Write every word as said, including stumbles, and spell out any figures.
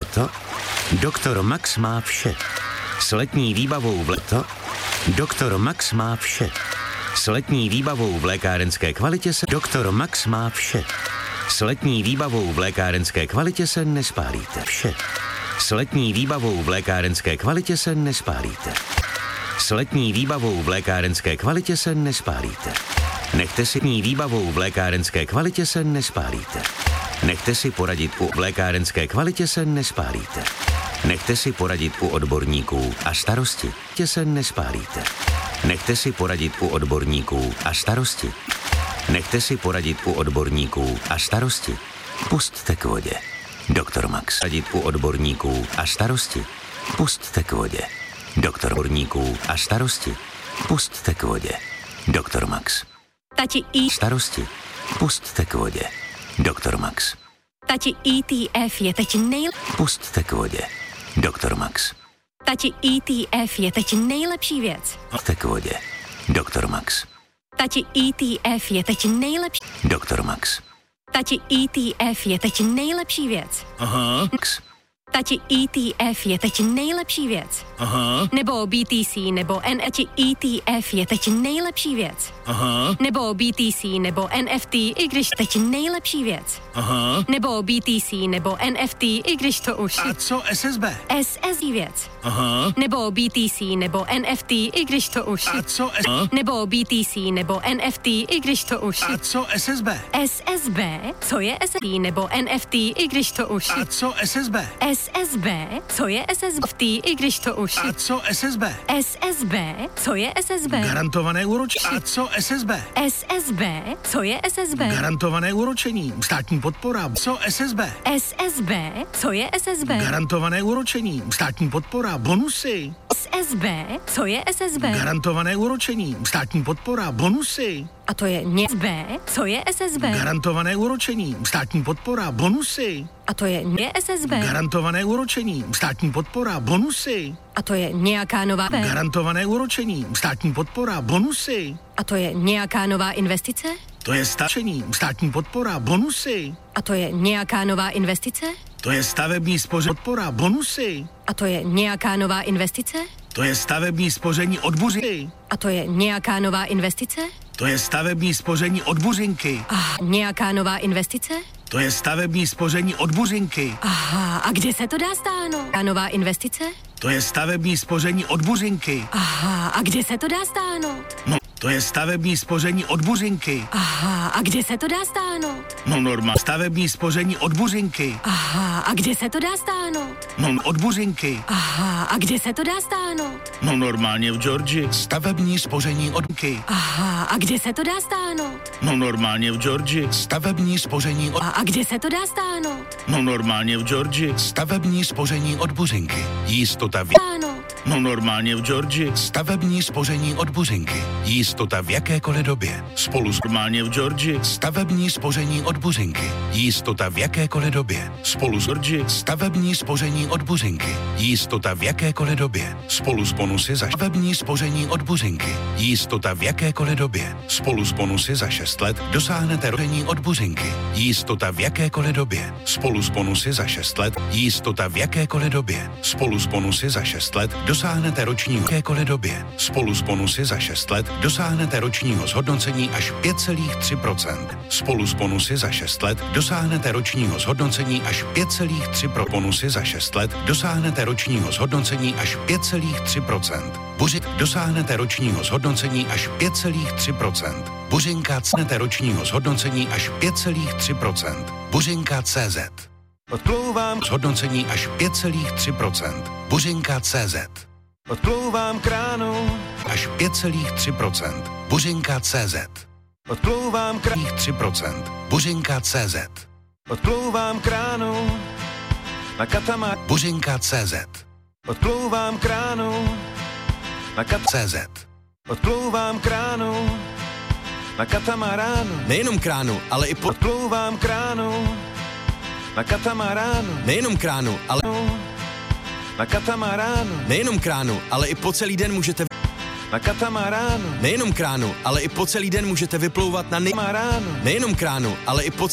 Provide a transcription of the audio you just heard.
leto doktor Max má vše. S letní výbavou v leto doktor Max má vše. S letní výbavou v lékárenské kvalitě se doktor Max má vše. S letní výbavou v lékárenské kvalitě se nespálíte. Vše. S letní výbavou v lékárenské kvalitě se nespálíte. S letní výbavou v lékárenské kvalitě se nespálíte. Nechte si letní výbavou v lékárenské kvalitě se nespálíte. Nechte si poradit u v lékárenské kvalitě se nespálíte. Nechte si poradit u odborníků a starosti, tě se nespálíte. Nechte si poradit u odborníků a starosti. Nechte si poradit u odborníků a starosti. Pusťte k vodě. doktor Max. Radit u odborníků a starosti. Pusťte k vodě. doktor odborníků a starosti. Pusťte k vodě. doktor Max. Tati i starosti. Pusťte k vodě. doktor Max. Tati E T F je teď nej... Pusťte k vodě. doktor Max. Tati E T F je teď nejlepší věc. Pusťte k vodě. doktor Max. Tati E T F je teď nejlepší... doktor Max. Tati E T F je teď nejlepší věc. Aha. Max. Tati E T F je teď nejlepší věc. Aha. Nebo B T C, nebo N F T. E T F je teď nejlepší věc. Aha. Nebo B T C, nebo N F T, i když teď nejlepší věc. Aha. Nebo B T C, nebo N F T, i když to už... A co S S B? S S věc. Aha. Nebo B T C, nebo N F T, i když to už... A co S... Nebo B T C, nebo N F T, i když to už... A co S S B? S S B? Co je S S B, nebo N F T, i když to už... A co S S B? S S B? Co je S S B, i když to už... A co S S B? S S B? Co je S S B? Garantované úročení. A co S S B? S S B? Co je S S B? Garantované úročení. Státní podpora. Co S S B? S S B? Co je S S B? Garantované úročení. Státní podpora. Bonusy. S S B? Co je S S B? Garantované úročení. Státní podpora. Bonusy. A to je S B? Co je S S B? Garantované úročení. Státní podpora. Bonusy. A to je S S B? Garantované úročení. Státní podpora. Bonusy. A to je nějaká nová... Garantované úročení. Státní podpora. Bonusy. A to je nějaká nová investice? To je stačení. Státní podpora. Bonusy. A to je nějaká nová investice? To je stavební spoření. Podpora. Bonusy. A to je nějaká nová investice? To je stavební spoření od Buřinky. A to je nějaká nová investice? To je stavební spoření od Buřinky. Ah, nějaká nová investice? To je stavební spoření od Buřinky. Aha, a kde se to dá stáhnout? A nová investice? To je stavební spoření od Buřinky. Aha, a kde se to dá stáhnout? No, to je stavební spoření od Buřinky. Aha, a kde se to dá stáhnout? No norma. Stavební spoření od Buřinky. Aha, a kde se to dá stáhnout? No od Buřinky. Aha, a kde se to dá stáhnout? No normálně v Georgii. Stavební spoření od Buřinky. Aha, a kde se to dá stáhnout? No normálně v Georgii. Stavební spoření od... A, a kde se to dá stáhnout? No normálně v Georgii. Stavební spoření od Buřinky. Jistota v... Stáhnout. No normálně v Georgii. Stavební spoření od Buřinky. Jistota v jakékoliv době. Spolu s normálně v Georgii. Stavební spoření od Buřinky. Jistota v jakékoliv době. Spolu s Georgii. Stavební spoření od Buřinky. Jistota v jakékoliv době. Spolu s bonusy za stavební spoření od Buřinky. Jistota v jakékoliv době. Spolu s bonusy za šest let dosáhnete ročení od Buřinky. Jistota v jakékoliv době. Spolu s bonusy za šest let. Jistota v jakékoliv době. Spolu s bonusy za šest let dosáhnete ročního v jakékoliv době. Spolu s bonusy za šest let dosáhnete ročního zhodnocení až pět celá tři procenta. Spolu s bonusy za šest let dosáhnete ročního zhodnocení až pět celá tři procenta. Bonusy za šest let dosáhnete ročního zhodnocení až pět celá tři procenta. Buři dosáhnete ročního zhodnocení až pět celá tři procenta. Buřinka cnete ročního zhodnocení až pět celá tři procenta. Buřinka tečka cé zet. Odplouvám zhodnocení až pět celá tři procenta. Buřinka tečka cé zet. Odplouvám kránu až pět celá tři procenta. Buřinka tečka cé zet. Odplouvám kránu tři procenta. Buřinka tečka cé zet. Odplouvám kránu na katamar. Buřinka tečka cé zet. Odplouvám kránu na kat tečka cé zet. Odplouvám kránu na katamaránu. Nejenom kránu, ale i po... Odplouvám kránu na katamaránu. Nejenom kránu, ale... Na katamaránu. Nejenom kránu, ale i po celý den můžete... Na katamaránu. Nejenom kránu, ale i po celý den můžete vyplouvat na... Nejenom kránu, ale i po